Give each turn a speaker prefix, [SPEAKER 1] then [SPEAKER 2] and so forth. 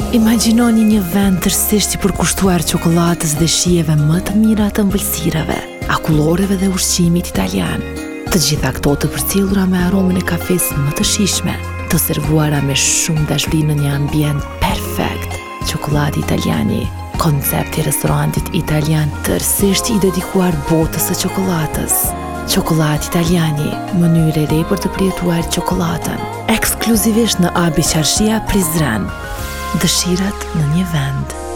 [SPEAKER 1] Imagjinoni një vend tërësisht i përkushtuar çokoladës dhe shijeve më të mira të ëmbëlsirave, akulloreve dhe ushqimit italian. Të gjitha këto të përcjellura me aromën e kafes më të shijshme, të servuara me shumë dashuri në një ambient perfekt. Çokoladi italiani, koncepti i restorantit italian tërësisht i dedikuar botës së çokoladës. Çokoladë italiani, mënyrë e re për të përjetuar çokoladën, ekskluzivisht në Abi Qarshia Prizren. Dëshirat në një vend.